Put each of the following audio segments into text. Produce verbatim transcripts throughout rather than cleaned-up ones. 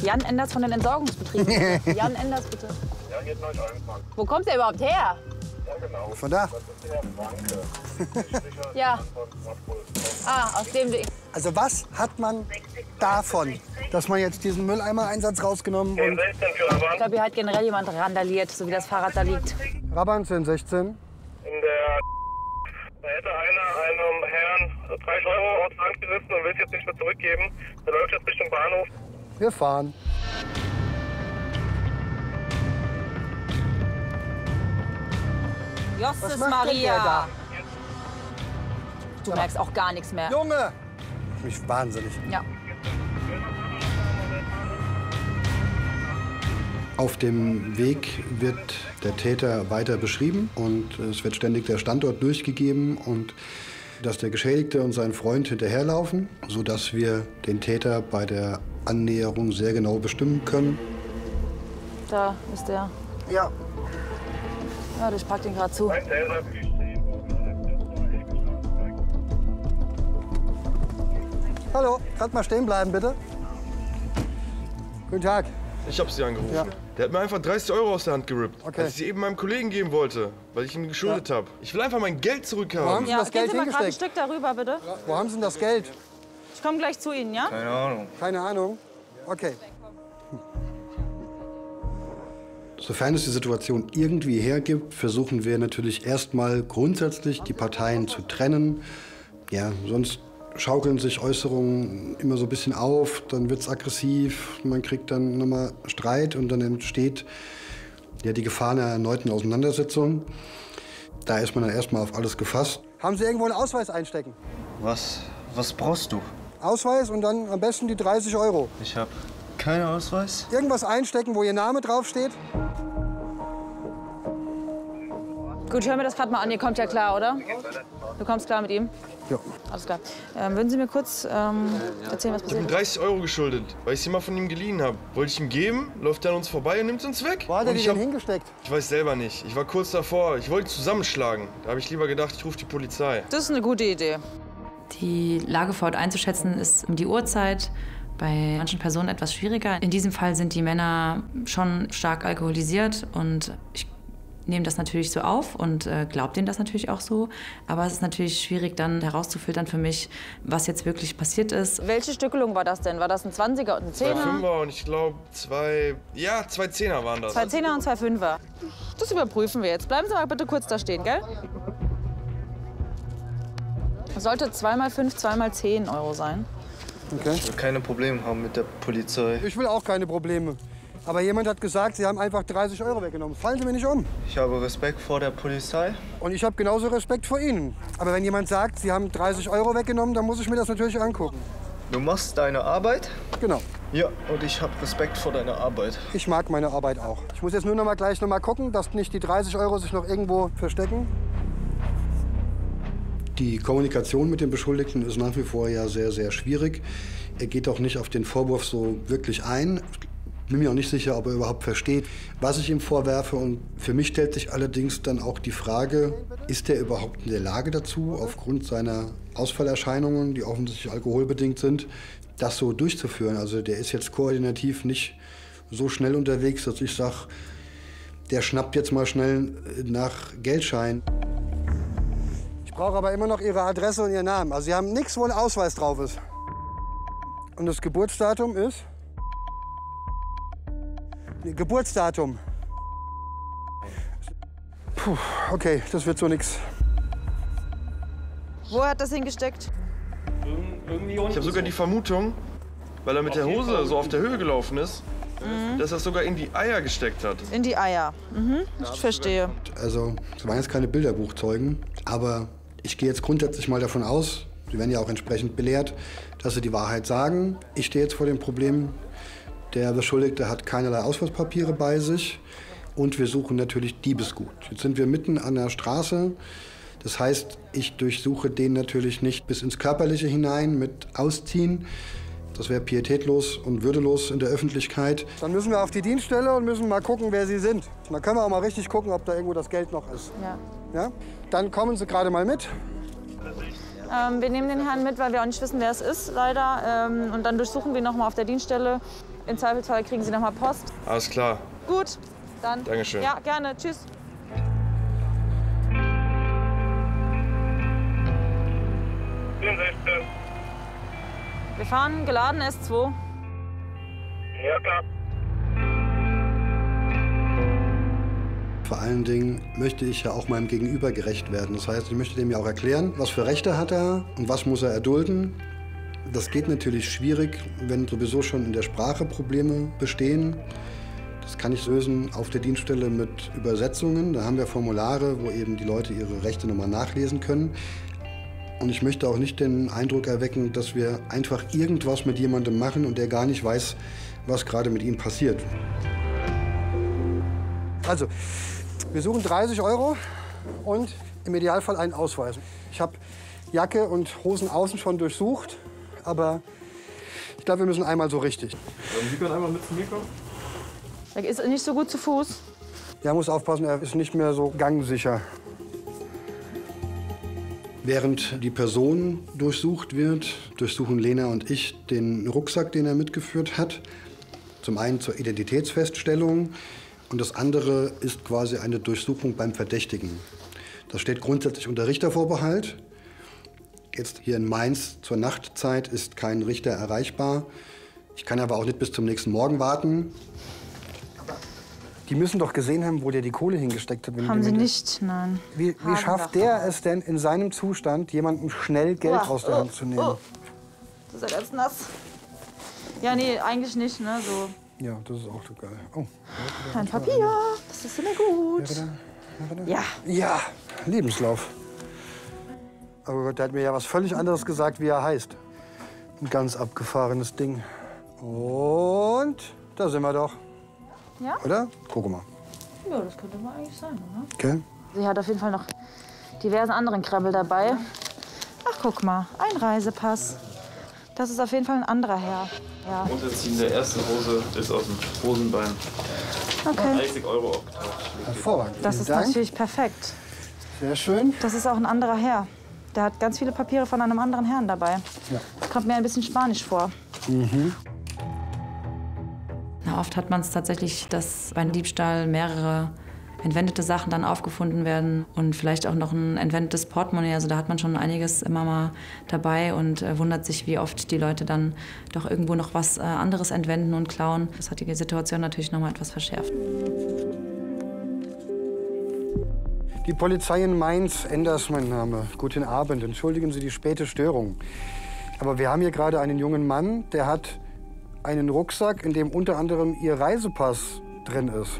Jan Enders von den Entsorgungsbetrieben. Jan Enders, bitte. Ja, geht noch einfach. Wo kommt der überhaupt her? Ja, genau. Von da. Das ist der Banke. Ja. Ah, aus dem Weg. Also was hat man davon, dass man jetzt diesen Mülleimer-Einsatz rausgenommen zehn und... sechzehn für Ich Raban. glaube, hier hat generell jemand randaliert, so wie das Fahrrad da liegt. Raban zehn sechzehn. In der... Da hätte einer einem Herrn dreißig Euro aus der Hand gerissen und will es jetzt nicht mehr zurückgeben. Der läuft jetzt Richtung Bahnhof. Wir fahren. Josses Was macht denn der Maria. da? Du merkst auch gar nichts mehr. Junge! Mich wahnsinnig. Ja. Auf dem Weg wird der Täter weiter beschrieben und es wird ständig der Standort durchgegeben und dass der Geschädigte und sein Freund hinterherlaufen, sodass wir den Täter bei der Annäherung sehr genau bestimmen können. Da ist der. Ja. Ja, ich pack den gerade zu. Ein Täter. Hallo, kannst mal stehen bleiben, bitte? Guten Tag. Ich habe Sie angerufen. Ja. Der hat mir einfach dreißig Euro aus der Hand gerippt, Okay. was ich sie eben meinem Kollegen geben wollte, weil ich ihm geschuldet habe. Ich will einfach mein Geld Wo haben zurückhaben. Sie Ja, das gehen Geld Sie mal gerade ein hingesteckt? Stück darüber, bitte. Wo haben Sie denn das Geld? Ich komme gleich zu Ihnen, ja? Keine Ahnung. Keine Ahnung. Okay. Sofern es die Situation irgendwie hergibt, versuchen wir natürlich erstmal grundsätzlich die Parteien zu trennen. Ja, sonst schaukeln sich Äußerungen immer so ein bisschen auf, dann wird es aggressiv, man kriegt dann nochmal Streit und dann entsteht ja, die Gefahr einer erneuten Auseinandersetzung. Da ist man dann erstmal auf alles gefasst. Haben Sie irgendwo einen Ausweis einstecken? Was, was brauchst du? Ausweis und dann am besten die dreißig Euro. Ich habe keinen Ausweis. Irgendwas einstecken, wo Ihr Name draufsteht? Gut, ich höre mir das gerade mal an. Ihr kommt ja klar, oder? Du kommst klar mit ihm? Ja. Alles klar. Ähm, würden Sie mir kurz ähm, erzählen, was Ich habe ihm passiert ist? dreißig Euro geschuldet, weil ich sie mal von ihm geliehen habe. Wollte ich ihm geben, läuft er an uns vorbei und nimmt uns weg. Wo hat er Und die ich, denn hab, hingesteckt? ich weiß selber nicht. Ich war kurz davor. Ich wollte zusammenschlagen. Da habe ich lieber gedacht, ich rufe die Polizei. Das ist eine gute Idee. Die Lage vor Ort einzuschätzen ist um die Uhrzeit bei manchen Personen etwas schwieriger. In diesem Fall sind die Männer schon stark alkoholisiert und ich nehme das natürlich so auf und äh, glaube denen das natürlich auch so. Aber es ist natürlich schwierig dann herauszufiltern für mich, was jetzt wirklich passiert ist. Welche Stückelung war das denn? War das ein Zwanziger und ein Zwei Zehner? Fünfer und ich glaube zwei, ja, zwei Zehner waren das. Zwei Zehner und zwei Fünfer. Das überprüfen wir jetzt. Bleiben Sie mal bitte kurz da stehen, gell? Es sollte zweimal fünf, zweimal zehn Euro sein. Okay. Ich will keine Probleme haben mit der Polizei. Ich will auch keine Probleme. Aber jemand hat gesagt, Sie haben einfach dreißig Euro weggenommen. Fallen Sie mir nicht um. Ich habe Respekt vor der Polizei. Und ich habe genauso Respekt vor Ihnen. Aber wenn jemand sagt, Sie haben dreißig Euro weggenommen, dann muss ich mir das natürlich angucken. Du machst deine Arbeit? Genau. Ja, und ich habe Respekt vor deiner Arbeit. Ich mag meine Arbeit auch. Ich muss jetzt nur noch mal gleich noch mal gucken, dass nicht die dreißig Euro sich noch irgendwo verstecken. Die Kommunikation mit dem Beschuldigten ist nach wie vor ja sehr, sehr schwierig. Er geht auch nicht auf den Vorwurf so wirklich ein. Ich bin mir auch nicht sicher, ob er überhaupt versteht, was ich ihm vorwerfe. Und für mich stellt sich allerdings dann auch die Frage, ist er überhaupt in der Lage dazu, aufgrund seiner Ausfallerscheinungen, die offensichtlich alkoholbedingt sind, das so durchzuführen? Also der ist jetzt koordinativ nicht so schnell unterwegs, dass ich sage, der schnappt jetzt mal schnell nach Geldschein. Ich brauche aber immer noch Ihre Adresse und Ihren Namen. Also Sie haben nichts, wo ein Ausweis drauf ist. Und das Geburtsdatum ist? Nee, Geburtsdatum. Puh, okay, das wird so nix. Wo hat das hingesteckt? Ich habe sogar die Vermutung, weil er mit der Hose so auf der Höhe gelaufen ist, mhm. dass er es sogar in die Eier gesteckt hat. In die Eier. Mhm. Ich verstehe. Also, es waren jetzt keine Bilderbuchzeugen, aber ich gehe jetzt grundsätzlich mal davon aus, Sie werden ja auch entsprechend belehrt, dass Sie die Wahrheit sagen. Ich stehe jetzt vor dem Problem, der Beschuldigte hat keinerlei Ausweispapiere bei sich und wir suchen natürlich Diebesgut. Jetzt sind wir mitten an der Straße. Das heißt, ich durchsuche den natürlich nicht bis ins Körperliche hinein mit Ausziehen. Das wäre pietätlos und würdelos in der Öffentlichkeit. Dann müssen wir auf die Dienststelle und müssen mal gucken, wer Sie sind. Und dann können wir auch mal richtig gucken, ob da irgendwo das Geld noch ist. Ja. Ja? Dann kommen Sie gerade mal mit. Ähm, wir nehmen den Herrn mit, weil wir auch nicht wissen, wer es ist, leider. Ähm, und dann durchsuchen wir noch mal auf der Dienststelle. Im Zweifelsfall kriegen Sie noch mal Post. Alles klar. Gut, dann. Dankeschön. Ja, gerne. Tschüss. vierundsechzig. Wir fahren geladen S zwei. Ja, klar. Vor allen Dingen möchte ich ja auch meinem Gegenüber gerecht werden. Das heißt, ich möchte dem ja auch erklären, was für Rechte hat er und was muss er erdulden. Das geht natürlich schwierig, wenn sowieso schon in der Sprache Probleme bestehen. Das kann ich lösen auf der Dienststelle mit Übersetzungen. Da haben wir Formulare, wo eben die Leute ihre Rechte nochmal nachlesen können. Und ich möchte auch nicht den Eindruck erwecken, dass wir einfach irgendwas mit jemandem machen und der gar nicht weiß, was gerade mit ihm passiert. Also, wir suchen dreißig Euro und im Idealfall einen Ausweis. Ich habe Jacke und Hosen außen schon durchsucht, aber ich glaube, wir müssen einmal so richtig. Sie können einmal mit zu mir kommen? Er ist nicht so gut zu Fuß. Ja, muss aufpassen, er ist nicht mehr so gangsicher. Während die Person durchsucht wird, durchsuchen Lena und ich den Rucksack, den er mitgeführt hat. Zum einen zur Identitätsfeststellung und das andere ist quasi eine Durchsuchung beim Verdächtigen. Das steht grundsätzlich unter Richtervorbehalt. Jetzt hier in Mainz zur Nachtzeit ist kein Richter erreichbar. Ich kann aber auch nicht bis zum nächsten Morgen warten. Die müssen doch gesehen haben, wo der die Kohle hingesteckt hat. Wenn Haben die Sie mit- nicht, nein. Wie, wie schafft der es denn in seinem Zustand, jemandem schnell Geld Uah, aus der oh, Hand zu nehmen? oh. Das ist ja ganz nass. Ja, nee, eigentlich nicht, ne, so. Ja, das ist auch so geil. Oh. Ein Papier, das ist immer gut. Ja, Ja, Lebenslauf. Aber Gott, der hat mir ja was völlig anderes gesagt, wie er heißt. Ein ganz abgefahrenes Ding. Und da sind wir doch. Ja? Oder? Guck mal. Ja, das könnte mal eigentlich sein, oder? Okay. Sie hat auf jeden Fall noch diverse anderen Krabbel dabei. Ach, guck mal, ein Reisepass. Das ist auf jeden Fall ein anderer Herr. Ja. Unterziehen der ersten Hose ist aus dem Hosenbein. Okay, dreißig Euro aufgetaucht. Hervorragend. das Vielen ist Dank. natürlich perfekt. Sehr schön. Das ist auch ein anderer Herr. Der hat ganz viele Papiere von einem anderen Herrn dabei. Ja. Das kommt mir ein bisschen spanisch vor. Na, oft hat man es tatsächlich, dass beim Diebstahl mehrere entwendete Sachen dann aufgefunden werden und vielleicht auch noch ein entwendetes Portemonnaie. Also da hat man schon einiges immer mal dabei und äh, wundert sich, wie oft die Leute dann doch irgendwo noch was äh, anderes entwenden und klauen. Das hat die Situation natürlich noch mal etwas verschärft. Die Polizei in Mainz, Ender ist mein Name. Guten Abend, entschuldigen Sie die späte Störung. Aber wir haben hier gerade einen jungen Mann, der hat einen Rucksack, in dem unter anderem Ihr Reisepass drin ist.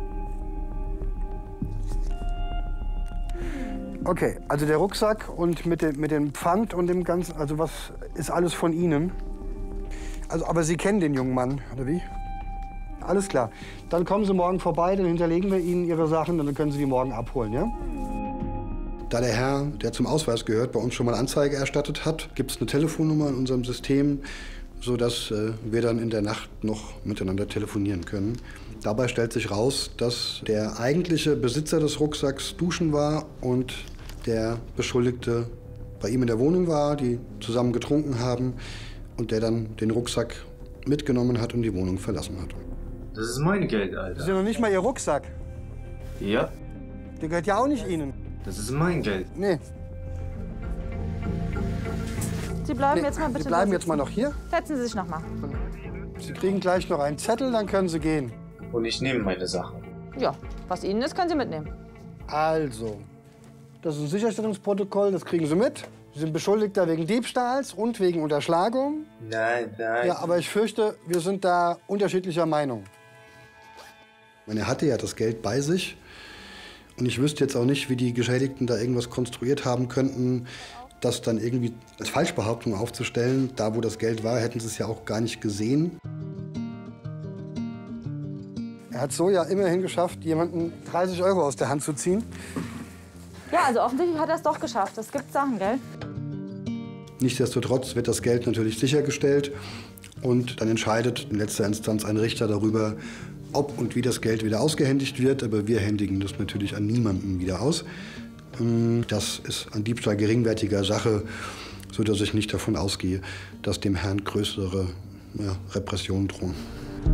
Okay, also der Rucksack und mit dem, mit dem Pfand und dem Ganzen, also was ist alles von Ihnen? Also, aber Sie kennen den jungen Mann, oder wie? Alles klar. Dann kommen Sie morgen vorbei, dann hinterlegen wir Ihnen Ihre Sachen und dann können Sie die morgen abholen, ja? Da der Herr, der zum Ausweis gehört, bei uns schon mal Anzeige erstattet hat, gibt es eine Telefonnummer in unserem System, sodass äh, wir dann in der Nacht noch miteinander telefonieren können. Dabei stellt sich raus, dass der eigentliche Besitzer des Rucksacks duschen war und der Beschuldigte bei ihm in der Wohnung war, die zusammen getrunken haben und der dann den Rucksack mitgenommen hat und die Wohnung verlassen hat. Das ist mein Geld, Das ist Alter. ja noch nicht mal Ihr Rucksack. Ja, Der gehört ja auch nicht Ihnen. das ist mein Geld. Nee, Sie bleiben nee. jetzt mal bitte Sie bleiben da jetzt mal noch hier. Setzen Sie sich noch mal. Sie kriegen gleich noch einen Zettel, dann können Sie gehen. Und ich nehme meine Sachen. Ja, was Ihnen ist, können Sie mitnehmen. Also, das ist ein Sicherstellungsprotokoll, das kriegen Sie mit. Sie sind Beschuldigter wegen Diebstahls und wegen Unterschlagung. Nein, nein. Ja, aber ich fürchte, wir sind da unterschiedlicher Meinung. Ich meine, er hatte ja das Geld bei sich. Und ich wüsste jetzt auch nicht, wie die Geschädigten da irgendwas konstruiert haben könnten, das dann irgendwie als Falschbehauptung aufzustellen. Da, wo das Geld war, hätten sie es ja auch gar nicht gesehen. Er hat so ja immerhin geschafft, jemanden dreißig Euro aus der Hand zu ziehen. Ja, also offensichtlich hat er es doch geschafft. Es gibt Sachen, gell? Nichtsdestotrotz wird das Geld natürlich sichergestellt. Und dann entscheidet in letzter Instanz ein Richter darüber, ob und wie das Geld wieder ausgehändigt wird. Aber wir händigen das natürlich an niemanden wieder aus. Das ist ein Diebstahl geringwertiger Sache, sodass ich nicht davon ausgehe, dass dem Herrn größere ja, Repressionen drohen.